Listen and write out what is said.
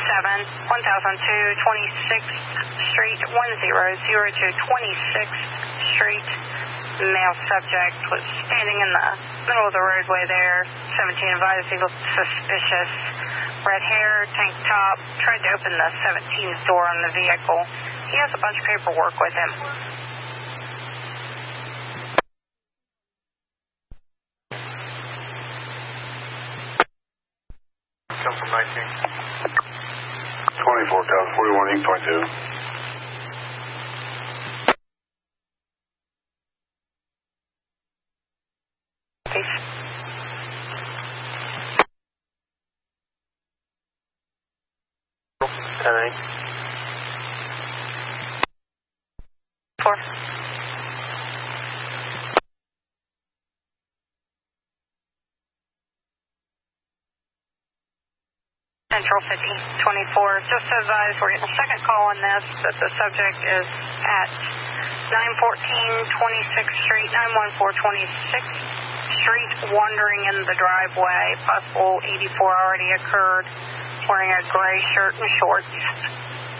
26th Street, 100 to 26th Street. Male subject was standing in the middle of the roadway there. 17 advised he looked suspicious. Red hair, tank top, tried to open the 17's door on the vehicle. He has a bunch of paperwork with him. Come from 19. 24, Cal 41, Inc. 22. Peace. Ten. 4. Central 5024. Just to advise, we're getting a second call on this, that the subject is at 914 26th Street, 914 26th Street, wandering in the driveway. Possible 84 already occurred, wearing a gray shirt and shorts.